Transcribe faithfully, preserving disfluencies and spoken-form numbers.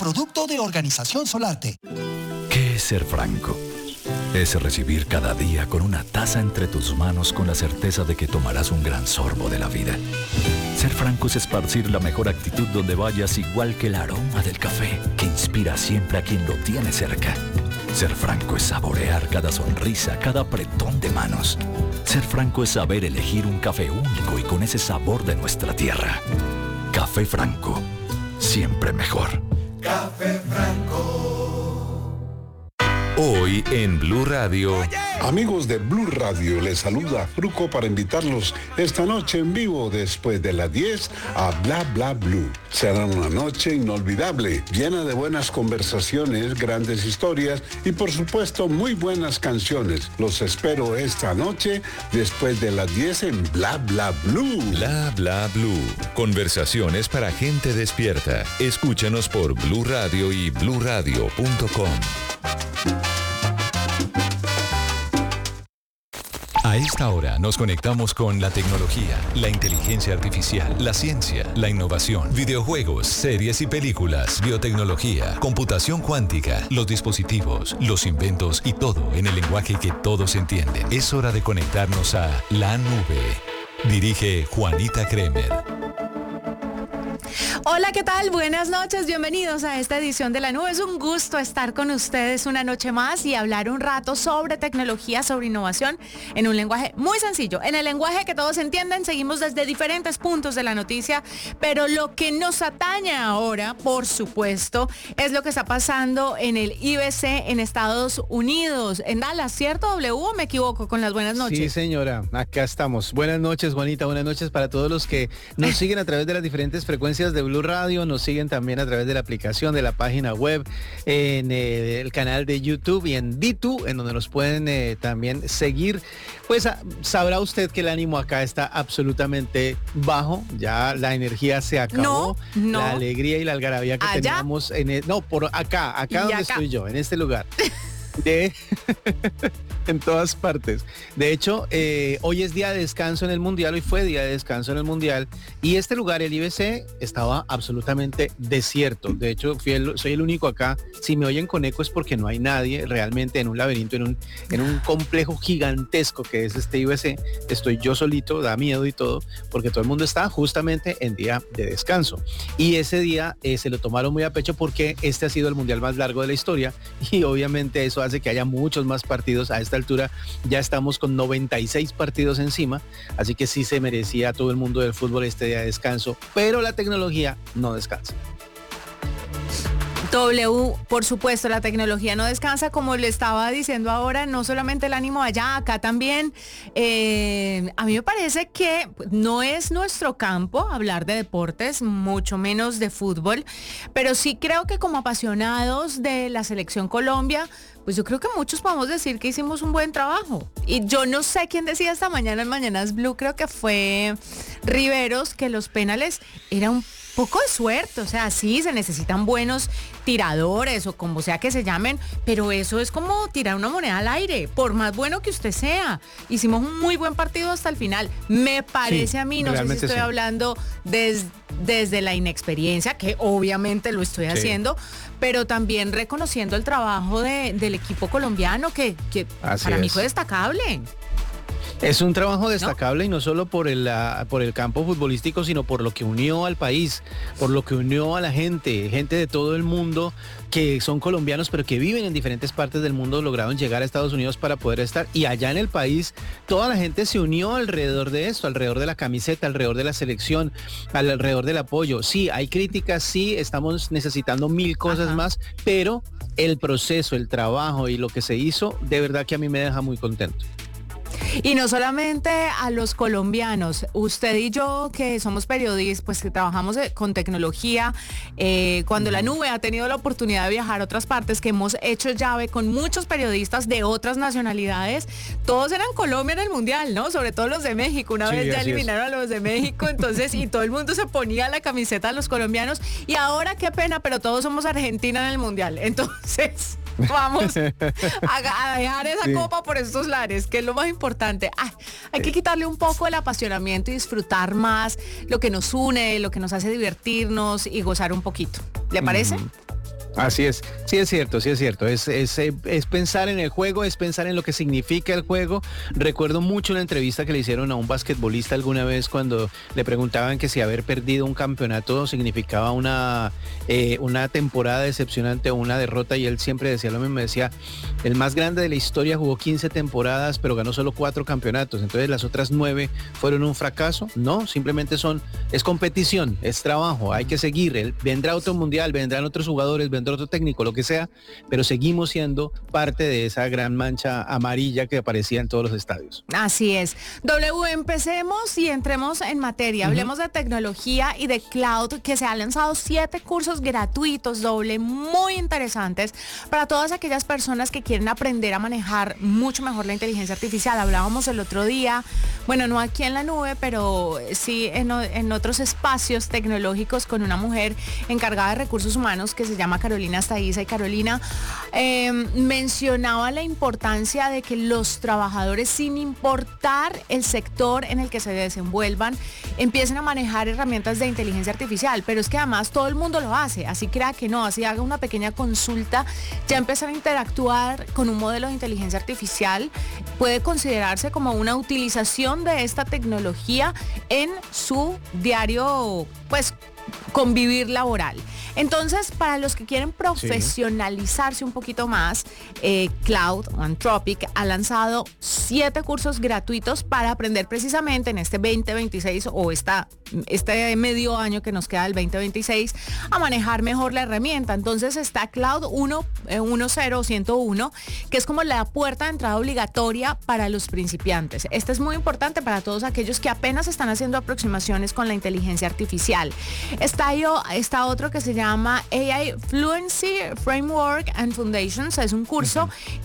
producto de Organización Solarte. ¿Qué es ser franco? Es recibir cada día con una taza entre tus manos con la certeza de que tomarás un gran sorbo de la vida. Ser franco es esparcir la mejor actitud donde vayas, igual que el aroma del café que inspira siempre a quien lo tiene cerca. Ser franco es saborear cada sonrisa, cada apretón de manos. Ser franco es saber elegir un café único y con ese sabor de nuestra tierra. Café Franco, siempre mejor. Café Franco. Hoy en Blue Radio. Amigos de Blue Radio, les saluda Fruco para invitarlos esta noche en vivo después de las diez a Bla Bla Blue. Será una noche inolvidable, llena de buenas conversaciones, grandes historias y por supuesto muy buenas canciones. Los espero esta noche después de las diez en Bla Bla Blue. Bla Bla Blue. Conversaciones para gente despierta. Escúchanos por Blue Radio y blue radio punto com. A esta hora nos conectamos con la tecnología, la inteligencia artificial, la ciencia, la innovación, videojuegos, series y películas, biotecnología, computación cuántica, los dispositivos, los inventos y todo en el lenguaje que todos entienden. Es hora de conectarnos a La Nube. Dirige Juanita Kremer. Hola, ¿qué tal? Buenas noches, bienvenidos a esta edición de La Nube. Es un gusto estar con ustedes una noche más y hablar un rato sobre tecnología, sobre innovación, en un lenguaje muy sencillo, en el lenguaje que todos entienden. Seguimos desde diferentes puntos de la noticia, pero lo que nos atañe ahora, por supuesto, es lo que está pasando en el I B C en Estados Unidos, en Dallas, ¿cierto, W? ¿O me equivoco con las buenas noches? Sí, señora, acá estamos. Buenas noches, Juanita, buenas noches para todos los que nos siguen a través de las diferentes frecuencias de Blue Radio, nos siguen también a través de la aplicación, de la página web, en eh, el canal de YouTube y en D dos, en donde nos pueden eh, también seguir. Pues a, sabrá usted que el ánimo acá está absolutamente bajo, ya la energía se acabó, no, no. La alegría y la algarabía que ¿Allá? teníamos en el, no, por acá, acá donde acá. estoy yo, en este lugar. De en todas partes. De hecho, eh, hoy es día de descanso en el Mundial, hoy fue día de descanso en el Mundial, y este lugar, el I B C, estaba absolutamente desierto. De hecho, fui el, soy el único acá. Si me oyen con eco es porque no hay nadie realmente en un laberinto, en un, en un complejo gigantesco que es este I B C. Estoy yo solito, da miedo y todo, porque todo el mundo está justamente en día de descanso. Y ese día eh, se lo tomaron muy a pecho porque este ha sido el Mundial más largo de la historia, y obviamente eso hace que haya muchos más partidos. A esta altura ya estamos con noventa y seis partidos encima, así que sí se merecía a todo el mundo del fútbol este día de descanso, pero la tecnología no descansa. W, por supuesto, la tecnología no descansa, como le estaba diciendo ahora, no solamente el ánimo allá, acá también. Eh, a mí me parece que no es nuestro campo hablar de deportes, mucho menos de fútbol, pero sí creo que como apasionados de la selección Colombia, pues yo creo que muchos podemos decir que hicimos un buen trabajo. Y yo no sé quién decía esta mañana en Mañanas Blue, creo que fue Riveros, que los penales eran un poco de suerte, o sea, sí, se necesitan buenos tiradores o como sea que se llamen, pero eso es como tirar una moneda al aire, por más bueno que usted sea. Hicimos un muy buen partido hasta el final, me parece sí, a mí, no sé si estoy sí. hablando des, desde la inexperiencia, que obviamente lo estoy sí. haciendo, pero también reconociendo el trabajo de, del equipo colombiano, que, que para es. mí fue destacable. Es un trabajo destacable, ¿no? Y no solo por el, uh, por el campo futbolístico, sino por lo que unió al país, por lo que unió a la gente, gente de todo el mundo que son colombianos, pero que viven en diferentes partes del mundo, lograron llegar a Estados Unidos para poder estar. Y allá en el país, toda la gente se unió alrededor de esto, alrededor de la camiseta, alrededor de la selección, alrededor del apoyo. Sí, hay críticas, sí, estamos necesitando mil cosas Ajá. más, pero el proceso, el trabajo y lo que se hizo, de verdad que a mí me deja muy contento. Y no solamente a los colombianos, usted y yo que somos periodistas, pues que trabajamos con tecnología, eh, cuando La Nube ha tenido la oportunidad de viajar a otras partes, que hemos hecho llave con muchos periodistas de otras nacionalidades, todos eran Colombia en el Mundial, ¿no? Sobre todo los de México, una sí, vez ya eliminaron es. a los de México, entonces, y todo el mundo se ponía la camiseta de los colombianos, y ahora qué pena, pero todos somos Argentina en el Mundial, entonces... Vamos a, a dejar esa sí. copa por estos lares, que es lo más importante. Ay, hay que quitarle un poco el apasionamiento y disfrutar más lo que nos une, lo que nos hace divertirnos y gozar un poquito. ¿Le parece? Mm. Así es, sí es cierto, sí es cierto, es, es, es pensar en el juego, es pensar en lo que significa el juego. Recuerdo mucho una entrevista que le hicieron a un basquetbolista alguna vez cuando le preguntaban que si haber perdido un campeonato significaba una, eh, una temporada decepcionante o una derrota, y él siempre decía lo mismo, decía, el más grande de la historia jugó quince temporadas pero ganó solo cuatro campeonatos, entonces las otras nueve fueron un fracaso. No, simplemente son, es competición, es trabajo, hay que seguir, el, vendrá otro mundial, vendrán otros jugadores, vendrá otro técnico, lo que sea, pero seguimos siendo parte de esa gran mancha amarilla que aparecía en todos los estadios. Así es. W, empecemos y entremos en materia. Uh-huh. Hablemos de tecnología y de cloud, que se han lanzado siete cursos gratuitos, doble, muy interesantes para todas aquellas personas que quieren aprender a manejar mucho mejor la inteligencia artificial. Hablábamos el otro día, bueno, no aquí en la nube, pero sí en, en otros espacios tecnológicos con una mujer encargada de recursos humanos que se llama Carolina Staiza, y Carolina eh, mencionaba la importancia de que los trabajadores, sin importar el sector en el que se desenvuelvan, empiecen a manejar herramientas de inteligencia artificial, pero es que además todo el mundo lo hace, así crea que no, así haga una pequeña consulta, ya empezar a interactuar con un modelo de inteligencia artificial puede considerarse como una utilización de esta tecnología en su diario, pues, convivir laboral. Entonces, para los que quieren profesionalizarse sí. un poquito más, eh, Cloud Anthropic ha lanzado siete cursos gratuitos para aprender precisamente en este veinte veintiséis o esta, este medio año que nos queda del veinte veintiséis a manejar mejor la herramienta. Entonces está Cloud uno, eh, uno cero, ciento uno, que es como la puerta de entrada obligatoria para los principiantes. Este es muy importante para todos aquellos que apenas están haciendo aproximaciones con la inteligencia artificial. Está, yo, está otro que se llama A I Fluency Framework and Foundations, es un curso uh-huh.